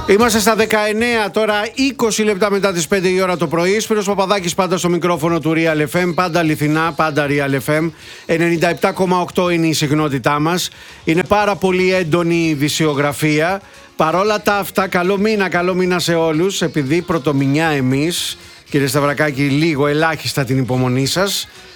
Είμαστε στα 19 τώρα, 20 λεπτά μετά τις 5 η ώρα το πρωί. Σπύρος Παπαδάκης πάντα στο μικρόφωνο του Real FM. Πάντα αληθινά, πάντα Real FM. 97,8 είναι η συχνότητά μας. Είναι πάρα πολύ έντονη η ειδησιογραφία. Παρόλα τα αυτά, καλό μήνα σε όλους. Επειδή πρωτομηνιά εμείς, κύριε Σταυρακάκη, λίγο ελάχιστα την υπομονή σας.